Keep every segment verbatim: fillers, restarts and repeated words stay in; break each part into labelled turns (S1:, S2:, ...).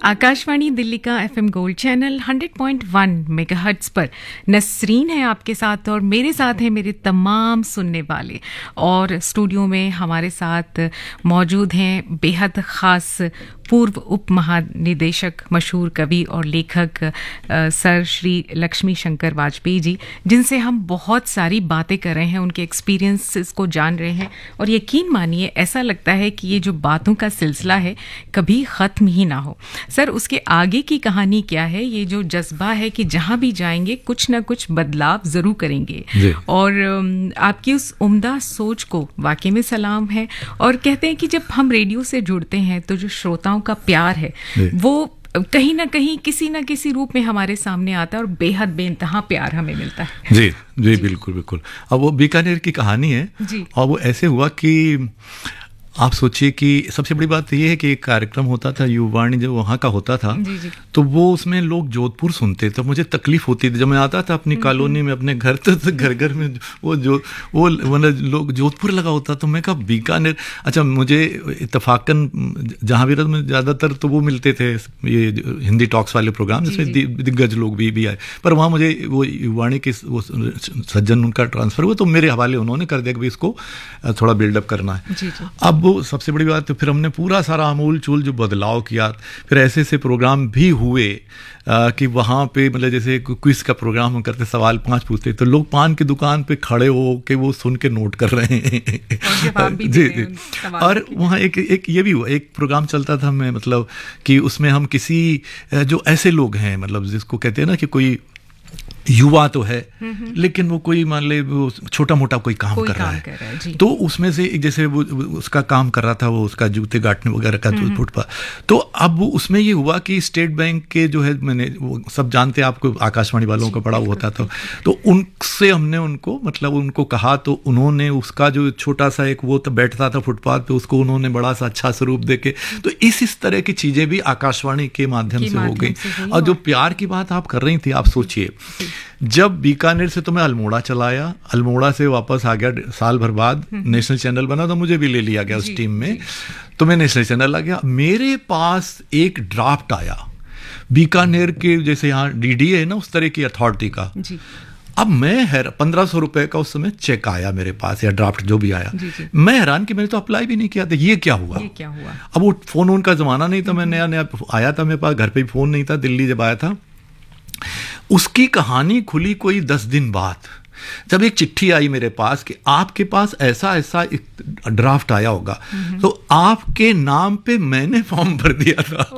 S1: आकाशवाणी दिल्ली का FM gold channel hundred point one megahertz पर नसरीन है आपके साथ और मेरे साथ हैं मेरे तमाम सुनने वाले। और स्टूडियो में हमारे साथ मौजूद हैं बेहद ख़ास पूर्व उप महानिदेशक, मशहूर कवि और लेखक आ, सर श्री लक्ष्मी शंकर वाजपेयी जी, जिनसे हम बहुत सारी बातें कर रहे हैं, उनके एक्सपीरियंसेस को जान रहे हैं। और यकीन मानिए ऐसा लगता है कि ये जो बातों का सिलसिला है कभी ख़त्म ही ना हो। सर, उसके आगे की कहानी क्या है? ये जो जज्बा है कि जहाँ भी जाएंगे कुछ ना कुछ बदलाव ज़रूर करेंगे, और आपकी उस उम्दा सोच को वाकई में सलाम है। और कहते हैं कि जब हम रेडियो से जुड़ते हैं तो जो श्रोताओं का प्यार है वो कहीं ना कहीं किसी ना किसी रूप में हमारे सामने आता है और बेहद बेइंतहा प्यार हमें मिलता है।
S2: जी जी, जी बिल्कुल बिल्कुल। अब वो बीकानेर की कहानी है जी। और वो ऐसे हुआ कि आप सोचिए कि सबसे बड़ी बात ये है कि एक कार्यक्रम होता था युवावाणी, जो वहाँ का होता था जी जी। तो वो उसमें लोग जोधपुर सुनते थे। मुझे तकलीफ होती थी जब मैं आता था अपनी कॉलोनी में अपने घर, तो घर घर में वो जो वो मतलब लोग जोधपुर लगा होता, तो मैं कहा बीकानेर। अच्छा, मुझे इत्तफाकन जहाँ भी रहा मैं ज़्यादातर तो वो मिलते थे ये हिंदी टॉक्स वाले प्रोग्राम जिसमें दिग्गज लोग भी भी आए, पर वहाँ मुझे वो युवावाणी के वो सज्जन उनका ट्रांसफ़र हुआ तो मेरे हवाले उन्होंने कर दिया कि भाई इसको थोड़ा बिल्डअप करना है। अब सबसे बड़ी बात तो फिर हमने पूरा सारा अमूल चूल जो बदलाव किया, फिर ऐसे ऐसे प्रोग्राम भी हुए आ, कि वहाँ पे मतलब जैसे क्विज का प्रोग्राम हम करते, सवाल पांच पूछते तो लोग पान की दुकान पे खड़े हो के वो सुन के नोट कर रहे हैं जी जी। और वहाँ एक एक ये भी हुआ, एक प्रोग्राम चलता था मैं मतलब कि उसमें हम किसी जो ऐसे लोग हैं मतलब जिसको कहते हैं ना कि कोई युवा तो है लेकिन वो कोई मान ले वो छोटा मोटा कोई काम कोई कर काम रहा है, कर रहा है तो उसमें से एक जैसे वो उसका काम कर रहा था, वो उसका जूते गांठने वगैरह का फुटपाथ। तो अब वो उसमें ये हुआ कि स्टेट बैंक के जो है, मैंने वो सब जानते हैं, आपको आकाशवाणी वालों का बड़ा वो होता था, तो उनसे हमने उनको मतलब उनको कहा, तो उन्होंने उसका जो छोटा सा एक वो तो बैठता था फुटपाथ पे, उसको उन्होंने बड़ा सा अच्छा स्वरूप देके, तो इस इस तरह की चीजें भी आकाशवाणी के माध्यम से हो गई। और जो प्यार की बात आप कर रही थी, आप सोचिए जब बीकानेर से तो मैं अल्मोड़ा चलाया, अल्मोड़ा से वापस आ गया साल भर बाद, नेशनल चैनल बना तो मुझे भी ले लिया गया उस टीम में, तो मैं नेशनल चैनल आ गया। मेरे पास एक ड्राफ्ट आया बीकानेर के, जैसे यहाँ डीडी है ना उस तरह की अथॉरिटी का। अब मैं हैरान, पंद्रह सौ रुपए का उस समय चेक आया मेरे पास, या ड्राफ्ट जो भी आया, जी जी। मैं हैरान कि मैंने तो अप्लाई भी नहीं किया था, ये क्या हुआ ये क्या हुआ अब वो फोन उनका जमाना नहीं था, मैं नया नया आया था, मेरे पास घर पे भी फोन नहीं था, दिल्ली जब आया था। उसकी कहानी खुली कोई दस दिन बाद, जब एक चिट्ठी आई मेरे पास कि आपके पास ऐसा ऐसा एक ड्राफ्ट आया होगा, तो आपके नाम पे मैंने फॉर्म भर दिया था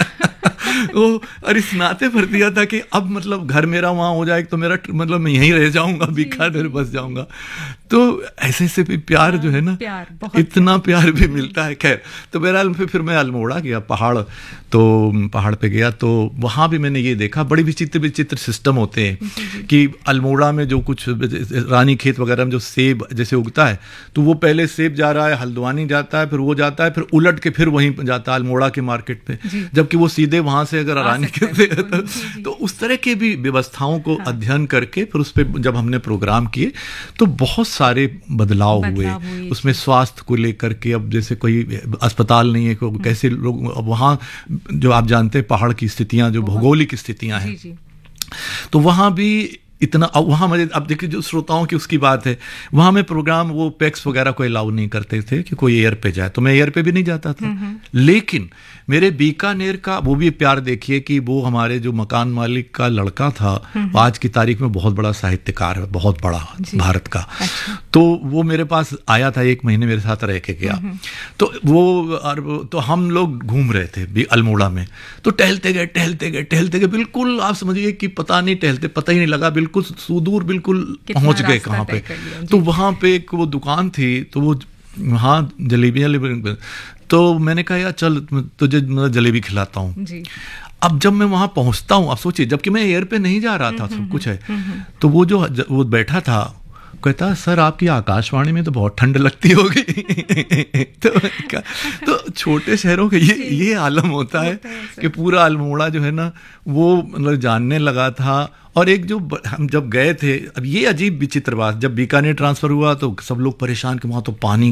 S2: वो और इस नाते भर दिया था कि अब मतलब घर मेरा वहाँ हो जाए तो मेरा मतलब मैं यहीं रह जाऊंगा, बीकानेर बस जाऊंगा। तो ऐसे ऐसे भी प्यार जो है ना, प्यार, इतना प्यार भी मिलता है। खैर, तो बहरहाल फिर फिर मैं अल्मोड़ा गया, पहाड़, तो पहाड़ पे गया तो वहाँ भी मैंने ये देखा, बड़े विचित्र विचित्र सिस्टम होते हैं कि अल्मोड़ा में जो कुछ रानी खेत वगैरह में जो सेब जैसे उगता है, तो वो पहले सेब जा रहा है, हल्द्वानी जाता है, फिर वो जाता है, फिर उलट के फिर वहीं जाता है अल्मोड़ा के मार्केट पे, जबकि वो सीधे वहाँ से अगर रानी खेत से तो, तो उस तरह के भी व्यवस्थाओं को अध्ययन करके फिर उस पर जब हमने प्रोग्राम किए तो बहुत सारे बदलाव, बदलाव हुए, हुए उसमें स्वास्थ्य को लेकर के। अब जैसे कोई अस्पताल नहीं है, कैसे लोग, अब वहाँ जो आप जानते हैं पहाड़ की स्थितियां, जो भौगोलिक स्थितियां हैं, तो वहाँ भी इतना, अब वहाँ मुझे, अब देखिए जो श्रोताओं की उसकी बात है, वहाँ में प्रोग्राम वो पैक्स वगैरह को अलाउ नहीं करते थे कि कोई एयर पे जाए, तो मैं एयर पे भी नहीं जाता था। लेकिन मेरे बीकानेर का वो भी प्यार देखिए कि वो हमारे जो मकान मालिक का लड़का था, आज की तारीख में बहुत बड़ा साहित्यकार है, बहुत बड़ा भारत का। अच्छा। तो वो मेरे पास आया था, एक महीने मेरे साथ रह के गया, तो वो तो हम लोग घूम रहे थे अल्मोड़ा में, तो टहलते गए टहलते गए टहलते गए बिल्कुल आप समझिए कि पता नहीं टहलते पता ही नहीं लगा, बिल्कुल सुदूर बिल्कुल पहुंच गए कहाँ पे। तो वहां पे एक वो दुकान थी, तो वो हाँ जलेबी जलेबी, तो मैंने कहा यार चल तुझे मैं जलेबी खिलाता हूँ। अब जब मैं वहां पहुंचता हूँ, आप सोचिए जबकि मैं एयर पे नहीं जा रहा था, सब कुछ है, तो वो जो वो बैठा था कहता सर आपकी आकाशवाणी में तो बहुत ठंड लगती होगी तो, तो छोटे शहरों के ये ये आलम होता है कि पूरा अल्मोड़ा जो है ना वो मतलब जानने लगा था। और एक जो हम जब गए थे, अब ये अजीब विचित्र बात, जब बीकानेर ट्रांसफर हुआ तो सब लोग परेशान कि वहाँ तो पानी